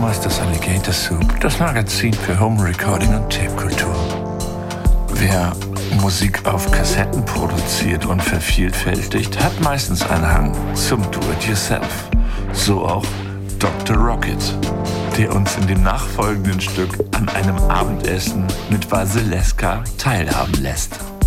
Hausmeisters Alligator Soup, das Magazin für Home Recording und Tape-Kultur. Wer Musik auf Kassetten produziert und vervielfältigt, hat meistens einen Hang zum Do-it-yourself. So auch Dr. Rocket, der uns in dem nachfolgenden Stück an einem Abendessen mit Vasileska teilhaben lässt.